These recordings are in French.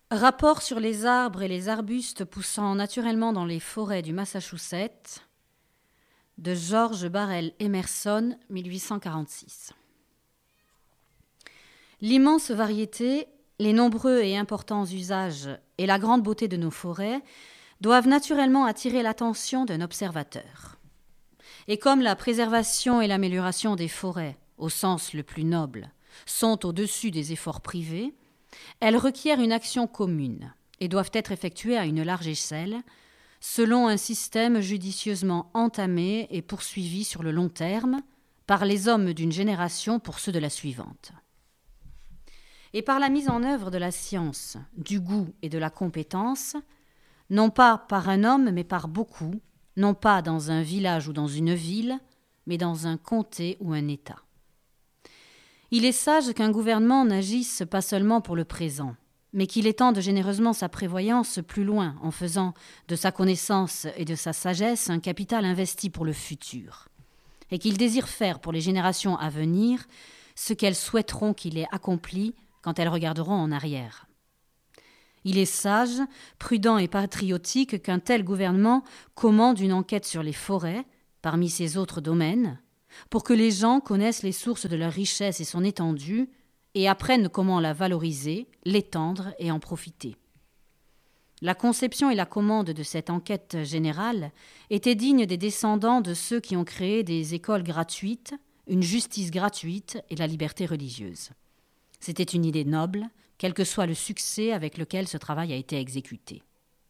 Rapport sur les arbres et les arbustes poussant naturellement dans les forêts du Massachusetts de George Barrell Emerson, 1846. L'immense variété, les nombreux et importants usages et la grande beauté de nos forêts doivent naturellement attirer l'attention d'un observateur. Et comme la préservation et l'amélioration des forêts, au sens le plus noble, sont au-dessus des efforts privés, elles requièrent une action commune et doivent être effectuées à une large échelle, selon un système judicieusement entamé et poursuivi sur le long terme par les hommes d'une génération pour ceux de la suivante. Et par la mise en œuvre de la science, du goût et de la compétence, non pas par un homme mais par beaucoup, non pas dans un village ou dans une ville, mais dans un comté ou un État. Il est sage qu'un gouvernement n'agisse pas seulement pour le présent, mais qu'il étende généreusement sa prévoyance plus loin en faisant de sa connaissance et de sa sagesse un capital investi pour le futur, et qu'il désire faire pour les générations à venir ce qu'elles souhaiteront qu'il ait accompli quand elles regarderont en arrière. Il est sage, prudent et patriotique qu'un tel gouvernement commande une enquête sur les forêts, parmi ses autres domaines, pour que les gens connaissent les sources de leur richesse et son étendue, et apprennent comment la valoriser, l'étendre et en profiter. La conception et la commande de cette enquête générale étaient dignes des descendants de ceux qui ont créé des écoles gratuites, une justice gratuite et la liberté religieuse. C'était une idée noble, quel que soit le succès avec lequel ce travail a été exécuté.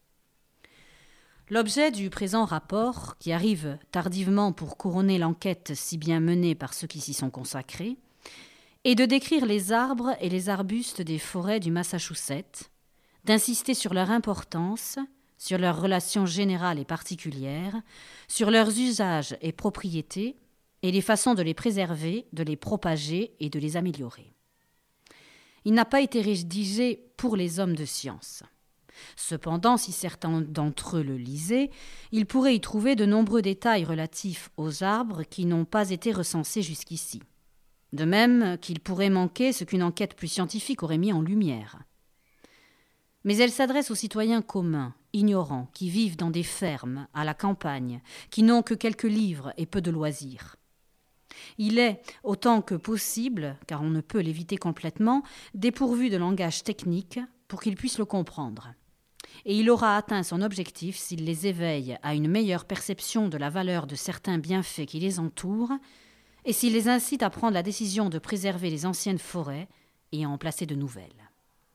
L'objet du présent rapport, qui arrive tardivement pour couronner l'enquête si bien menée par ceux qui s'y sont consacrés, est de décrire les arbres et les arbustes des forêts du Massachusetts, d'insister sur leur importance, sur leurs relations générales et particulières, sur leurs usages et propriétés, et les façons de les préserver, de les propager et de les améliorer. Il n'a pas été rédigé pour les hommes de science. Cependant, si certains d'entre eux le lisaient, ils pourraient y trouver de nombreux détails relatifs aux arbres qui n'ont pas été recensés jusqu'ici. De même qu'il pourrait manquer ce qu'une enquête plus scientifique aurait mis en lumière. Mais elle s'adresse aux citoyens communs, ignorants, qui vivent dans des fermes, à la campagne, qui n'ont que quelques livres et peu de loisirs. Il est, autant que possible, car on ne peut l'éviter complètement, dépourvu de langage technique pour qu'ils puissent le comprendre. Et il aura atteint son objectif s'il les éveille à une meilleure perception de la valeur de certains bienfaits qui les entourent et s'il les incite à prendre la décision de préserver les anciennes forêts et à en placer de nouvelles.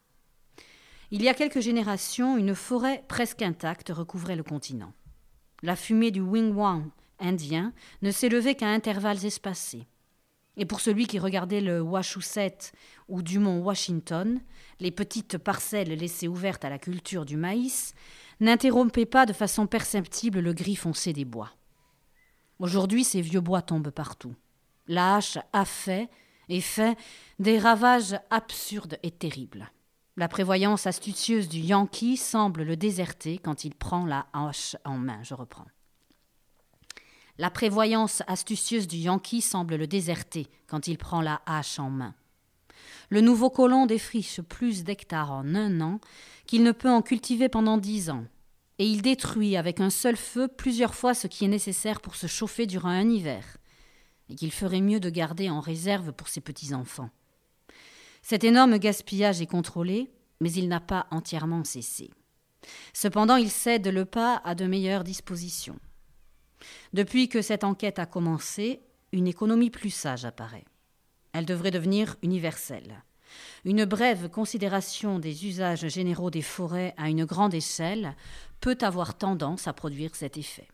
Il y a quelques générations, une forêt presque intacte recouvrait le continent. La fumée du wigwam indien ne s'élevait qu'à intervalles espacés. Et pour celui qui regardait le Wachusett ou du mont Washington, les petites parcelles laissées ouvertes à la culture du maïs n'interrompaient pas de façon perceptible le gris foncé des bois. Aujourd'hui, ces vieux bois tombent partout. La hache a fait et fait des ravages absurdes et terribles. La prévoyance astucieuse du Yankee semble le déserter quand il prend la hache en main. Je reprends. La prévoyance astucieuse du Yankee semble le déserter quand il prend la hache en main. Le nouveau colon défriche plus d'hectares en un an qu'il ne peut en cultiver pendant 10 ans, et il détruit avec un seul feu plusieurs fois ce qui est nécessaire pour se chauffer durant un hiver, et qu'il ferait mieux de garder en réserve pour ses petits-enfants. Cet énorme gaspillage est contrôlé, mais il n'a pas entièrement cessé. Cependant, il cède le pas à de meilleures dispositions. Depuis que cette enquête a commencé, une économie plus sage apparaît. Elle devrait devenir universelle. Une brève considération des usages généraux des forêts à une grande échelle peut avoir tendance à produire cet effet.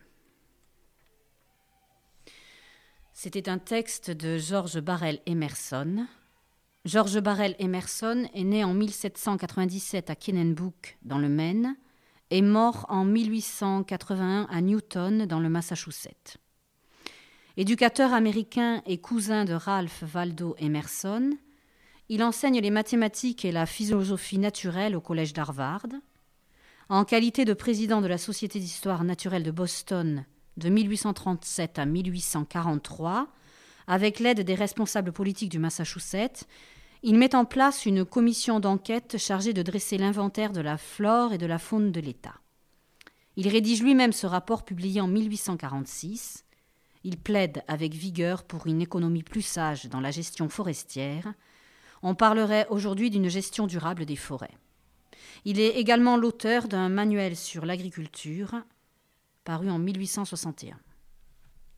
C'était un texte de George Barrell Emerson. George Barrell Emerson est né en 1797 à Kennebec, dans le Maine, et mort en 1881 à Newton, dans le Massachusetts. Éducateur américain et cousin de Ralph Waldo Emerson, il enseigne les mathématiques et la philosophie naturelle au collège d'Harvard. En qualité de président de la Société d'histoire naturelle de Boston de 1837 à 1843, avec l'aide des responsables politiques du Massachusetts, Il met en place une commission d'enquête chargée de dresser l'inventaire de la flore et de la faune de l'État. Il rédige lui-même ce rapport publié en 1846. Il plaide avec vigueur pour une économie plus sage dans la gestion forestière. On parlerait aujourd'hui d'une gestion durable des forêts. Il est également l'auteur d'un manuel sur l'agriculture, paru en 1861.